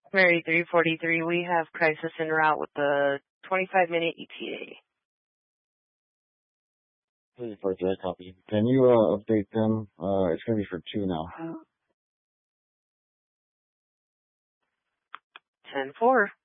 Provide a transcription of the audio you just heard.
Mary 343, we have crisis en route with the 25-minute ETA. Please report to that copy. Can you update them? It's going to be for 2 now. 10-4.